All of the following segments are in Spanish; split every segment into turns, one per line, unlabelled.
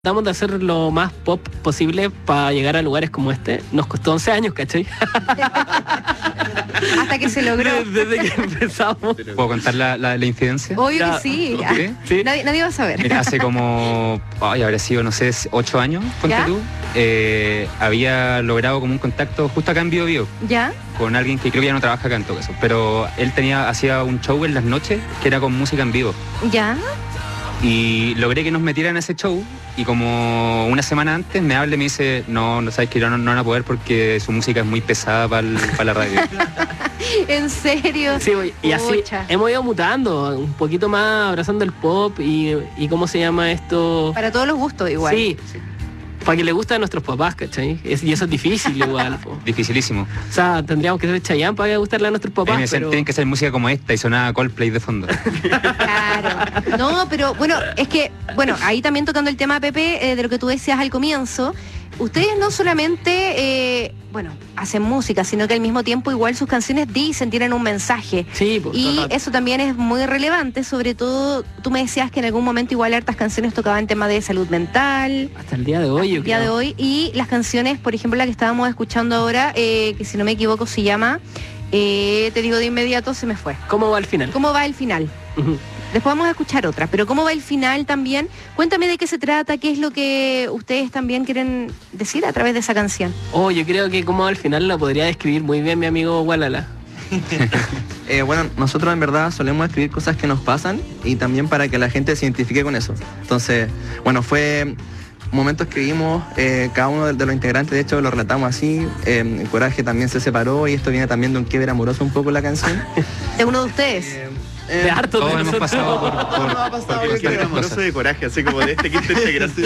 Tratamos de hacer lo más pop posible para llegar a lugares como este. Nos costó 11 años, ¿cachai?
Hasta que se logró.
Desde que empezamos.
¿Puedo contar la incidencia?
Obvio
Ya.
que sí.
¿Sí?
Sí.
Nadie va a saber.
Mira, hace como, habría sido, no sé, 8 años, ponte
¿Ya?
tú, había logrado como un contacto justo acá en Bio Bio
¿Ya?
con alguien que creo que ya no trabaja acá en todo caso, pero él hacía un show en las noches que era con música en vivo.
¿Ya?
Y logré que nos metieran a ese show y como una semana antes me habla y me dice, no sabes que no van a poder porque su música es muy pesada para la radio.
¿En serio?
Sí, y así
Pucha.
hemos ido mutando, un poquito más abrazando el pop y ¿cómo se llama esto?
Para todos los gustos igual.
Sí, para que le guste a nuestros papás, ¿cachai? Y eso es difícil igual. Po.
Dificilísimo.
O sea, tendríamos que ser Chayanne para gustarle a nuestros
A mí
papás,
me decían,
pero...
tienen que hacer música como esta y sonaba Coldplay de fondo.
Claro. No, pero bueno, es que, bueno, ahí también tocando el tema, Pepe, de lo que tú decías al comienzo, ustedes no solamente, hacen música, sino que al mismo tiempo igual sus canciones tienen un mensaje.
Sí, pues,
Y
total.
eso también es muy relevante, sobre todo, tú me decías que en algún momento igual hartas canciones tocaban temas de salud mental,
Hasta el día de hoy, yo
el día de
creo.
hoy, y las canciones, por ejemplo, la que estábamos escuchando ahora, que si no me equivoco se llama, te digo de inmediato, se me fue.
¿Cómo va al final?
¿Cómo va el final?
Ujú.
Después vamos a escuchar otra, pero ¿cómo va el final también? Cuéntame de qué se trata, qué es lo que ustedes también quieren decir a través de esa canción.
Oh, yo creo que cómo va al final la podría describir muy bien mi amigo Walala.
Bueno, nosotros en verdad solemos escribir cosas que nos pasan y también para que la gente se identifique con eso. Entonces, bueno, fue un momento escribimos, cada uno de los integrantes, de hecho lo relatamos así, el Coraje también se separó y esto viene también de un quiebre amoroso un poco la canción.
De uno de ustedes.
De harto
Todos
de
hemos
nosotros.
pasado por
Qué amoroso de Coraje, así como de este quinto integrante.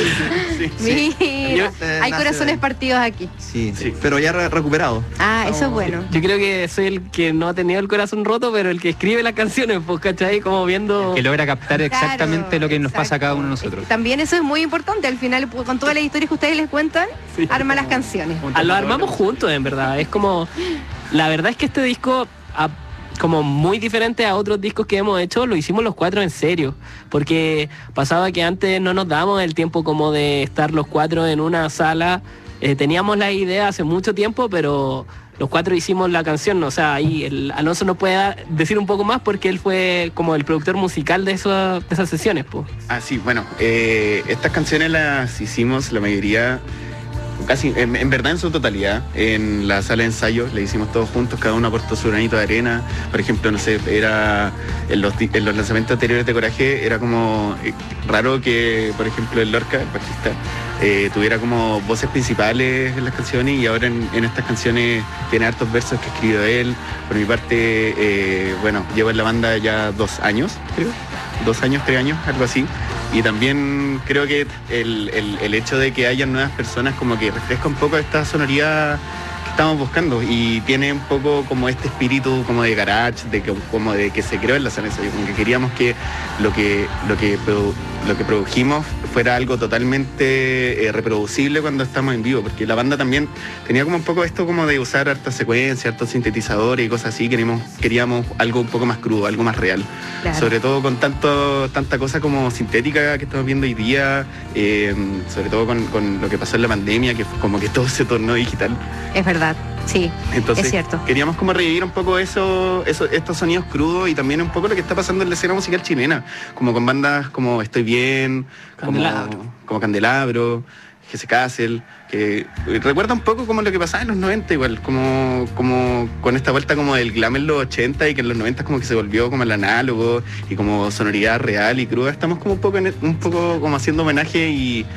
Mira, hay
nace
corazones
de-
partidos aquí.
Sí,
Sí.
pero ya recuperado.
Ah, eso es bueno.
Yo creo que soy el que no ha tenido el corazón roto, pero el que escribe las canciones, pues, ¿cachai? Como viendo...
Que logra captar exactamente
Claro,
lo que nos pasa a cada
exacto.
uno de nosotros.
También eso es muy importante, al final, con todas las historias que ustedes les cuentan,
Sí.
arma las canciones.
Lo armamos juntos, en verdad. Es como... La verdad es que este disco, como muy diferente a otros discos que hemos hecho, lo hicimos los cuatro en serio. Porque pasaba que antes no nos dábamos el tiempo como de estar los cuatro en una sala. Teníamos la idea hace mucho tiempo, pero los cuatro hicimos la canción. O sea, ahí el Alonso nos puede decir un poco más porque él fue como el productor musical de esas sesiones, pues.
Ah, sí, bueno, estas canciones las hicimos la mayoría, casi, en verdad en su totalidad, en la sala de ensayos, le hicimos todos juntos, cada uno aportó su granito de arena. Por ejemplo, no sé, era en los lanzamientos anteriores de Coraje, era como raro que, por ejemplo, el Lorca, el bajista, tuviera como voces principales en las canciones, y ahora en estas canciones tiene hartos versos que escribió él. Por mi parte, llevo en la banda ya 2 años, creo. 2 años, 3 años, algo así. Y también creo que el hecho de que hayan nuevas personas como que refresca un poco esta sonoridad que estamos buscando, y tiene un poco como este espíritu como de garage, como de que se creó en la sala de ensayo, como que queríamos que lo que produjimos fuera algo totalmente reproducible cuando estamos en vivo, porque la banda también tenía como un poco esto como de usar hartas secuencias, hartos sintetizadores y cosas así. Queríamos algo un poco más crudo, algo más real.
Claro.
Sobre todo con tanta cosa como sintética que estamos viendo hoy día, sobre todo con lo que pasó en la pandemia, que fue como que todo se tornó digital.
Es verdad, sí,
Entonces
es cierto.
queríamos como revivir un poco estos sonidos crudos, y también un poco lo que está pasando en la escena musical chilena, como con bandas como Estoy Bien, como Candelabro, Jesse Castle, que recuerda un poco como lo que pasaba en los 90 igual, como con esta vuelta como del glam en los 80, y que en los 90 como que se volvió como el análogo y como sonoridad real y cruda. Estamos como un poco como haciendo homenaje y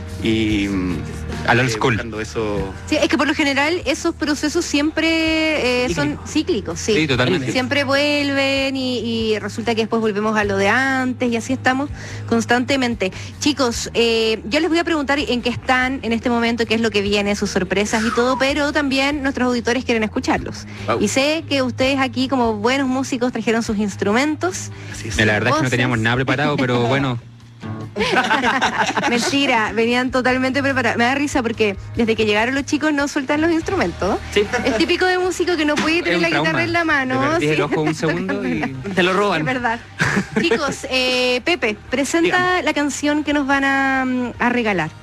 Al old school.
buscando eso.
Sí, es que por lo general esos procesos siempre son cíclicos, sí.
Sí, totalmente.
Siempre vuelven y resulta que después volvemos a lo de antes, y así estamos constantemente. Chicos, yo les voy a preguntar en qué están en este momento, qué es lo que viene, sus sorpresas y todo, pero también nuestros auditores quieren escucharlos.
Wow.
Y sé que ustedes aquí, como buenos músicos, trajeron sus instrumentos.
Así es.
La verdad es que no
Voces.
teníamos nada preparado, pero bueno,
Mentira, venían totalmente preparados. Me da risa porque desde que llegaron los chicos no sueltan los instrumentos.
Sí.
Es típico de músico que no puede tener
un
la
trauma.
guitarra en la mano.
Perdí el
sí.
ojo un segundo y...
Te lo
Es
roban.
verdad. Chicos, Pepe, presenta
Dígame.
la canción que nos van a regalar.